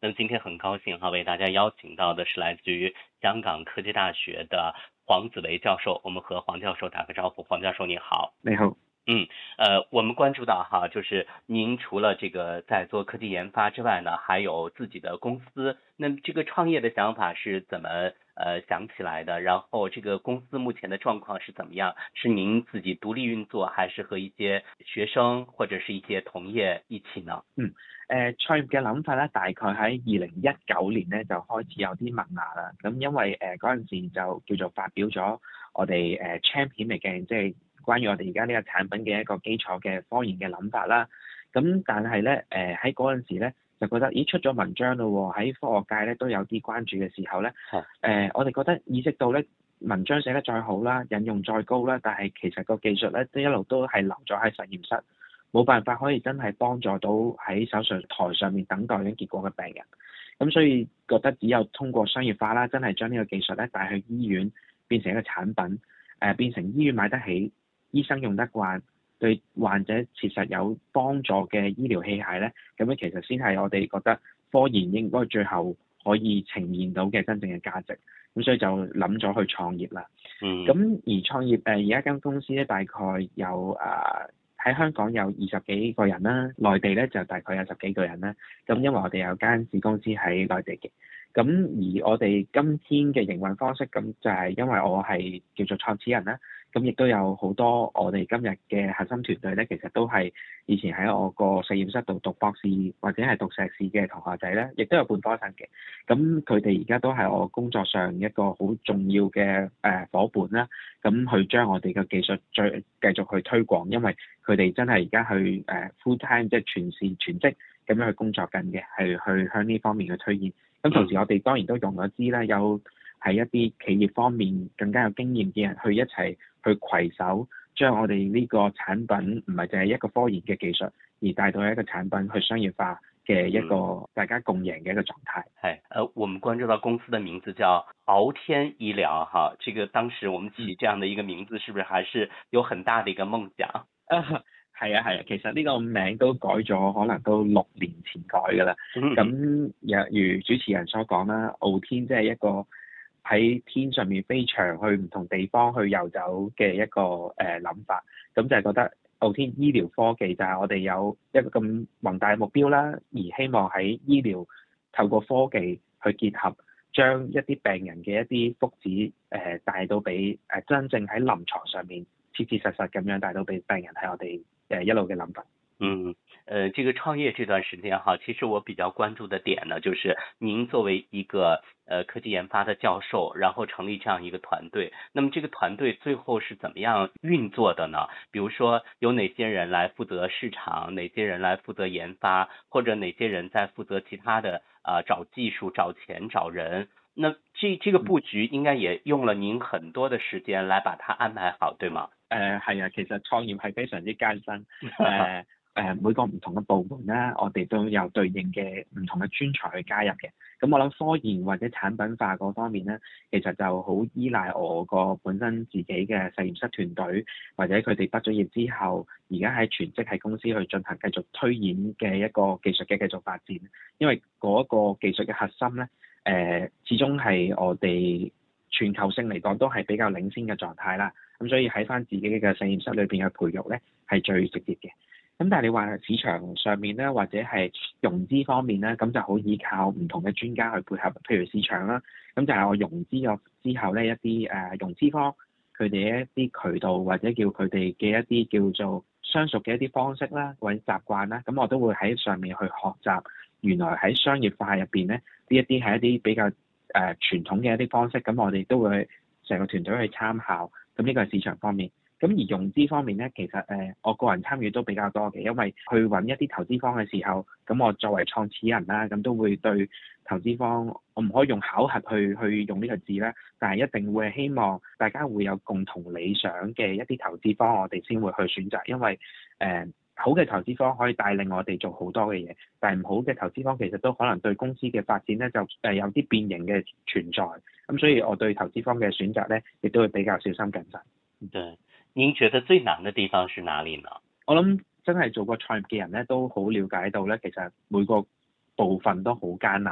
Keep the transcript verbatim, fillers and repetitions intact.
那么今天很高興哈，為大家邀請到的是來自於香港科技大學的黃子維教授。我們和黃教授打個招呼。黃教授你好。 你好。 嗯，呃，我們關注到哈，就是您除了這個在做科技研發之外呢，還有自己的公司。那麼這個創業的想法是怎麼呃想起來的？然後這個公司目前的狀況是怎麼樣？是您自己獨立運作，還是和一些學生或者是一些同業一起呢？ 嗯，誒、呃、創業嘅諗法咧，大概喺二零一九年咧就開始有啲萌芽啦。咁因為誒嗰陣時就叫做發表咗我哋誒、呃、champion 嚟嘅，即係關於我哋而家呢個產品嘅一個基礎嘅科研嘅諗法啦。咁但係咧誒喺嗰陣時咧就覺得咦出咗文章咯喎，喺科學界咧都有啲關注嘅時候咧，誒、呃、我哋覺得意識到咧文章寫得再好啦，引用再高啦，但係其實個技術咧都一路都係留咗喺實驗室，冇辦法可以真係幫助到喺手術台上面等待緊結果嘅病人。咁所以覺得只有通過商業化啦，真係將呢個技術咧帶去醫院，變成一個產品，誒、呃、變成醫院買得起，醫生用得慣，對患者切實有幫助嘅醫療器械咧，咁樣其實先係我哋覺得科研應該最後可以呈現到嘅真正嘅價值。咁所以就諗咗去創業啦。 嗯。 咁而創業誒而家間公司咧大概有誒。呃喺香港有二十幾個人啦，內地咧就大概有十幾個人啦。咁因為我哋有間子公司喺內地嘅，咁而我哋今天嘅營運方式，咁就係因為我係叫做創始人啦。咁亦都有好多我哋今日嘅核心團隊咧，其實都係以前喺我個實驗室度讀博士或者係讀碩士嘅同學仔咧，亦都有本科生嘅。咁佢哋而家都係我工作上一個好重要嘅誒夥伴啦。咁去將我哋嘅技術再繼續去推廣，因為佢哋真係而家去誒 full time 即係全時全職咁樣去工作緊嘅，係去向呢方面去推演。咁同時我哋當然都用咗資啦，有喺一啲企業方面更加有經驗嘅人去一齊去攜手，將我哋呢個產品唔係淨係一個科研嘅技術，而帶到一個產品去商業化嘅一個大家共贏嘅一個狀態。 係，呃，我們關注到公司的名字叫敖天醫療哈，這個當時我們起這樣的一個名字，是不是還是有很大的一個夢想？ 啊，係啊係啊，其實呢個名都改咗，可能都六年前改㗎啦。咁若如主持人所講啦，敖天即係一個喺天上面飛翔去唔同地方去遊走嘅一個誒諗法，咁就係覺得敖天醫療科技就係我哋有一個咁宏大嘅目標啦，而希望喺醫療透過科技去結合，將一啲病人嘅一啲福祉誒帶到俾誒真正喺臨床上面切切實實咁樣帶到俾病人，係我哋誒一路嘅諗法。 嗯，呃，這個創業這段時間哈，其實我比較關注的點呢，就是您作為一個呃科技研發的教授，然後成立這樣一個團隊，那麼這個團隊最後是怎麼樣運作的呢？比如說有哪些人來負責市場，哪些人來負責研發，或者哪些人在負責其他的啊、呃、找技術、找錢、找人？那這這個佈局應該也用了您很多的時間來把它安排好，對嗎？ 誒係啊，其實創業係非常之艱辛。誒誒每個唔同嘅部門啦，我哋都有對應嘅唔同嘅專才去加入嘅。咁我諗科研或者產品化嗰方面咧，其實就好依賴我個本身自己嘅實驗室團隊，或者佢哋畢咗業之後，而家喺全職喺公司去進行繼續推演嘅一個技術嘅繼續發展。因為嗰個技術嘅核心咧，誒、呃、始終係我哋全球性嚟講都係比較領先嘅狀態啦。咁所以喺翻自己嘅實驗室裏邊嘅培育咧係最直接嘅。咁但係你話市場上面咧，或者係融資方面咧，咁就好依靠唔同嘅專家去配合。譬如市場啦，咁就係我融資咗之後咧，一啲誒、呃、融資方佢哋一啲渠道或者叫佢哋嘅一啲叫做相熟嘅一啲方式啦，或者習慣啦，咁我都會喺上面去學習。原來喺商業化入邊咧，呢一啲係一啲比較誒、呃、傳統嘅一啲方式，咁我哋都會成個團隊去參考。咁呢個係市場方面。咁而融資方面咧，其實誒、呃、我個人參與都比較多嘅，因為去揾一啲投資方嘅時候，咁我作為創始人啦，咁都會對投資方，我唔可以用考核去去用呢個字啦，但係一定會希望大家會有共同理想嘅一啲投資方，我哋先會去選擇，因為誒、呃、好嘅投資方可以帶領我哋做好多嘅嘢，但係唔好嘅投資方其實都可能對公司嘅發展咧就誒有啲變形嘅存在，咁所以我對投資方嘅選擇咧，亦都會比較小心謹慎。 對。您覺得最難的地方是哪裡呢？ 我諗真係做過創業嘅人咧，都好了解到咧，其實每個部分都好艱難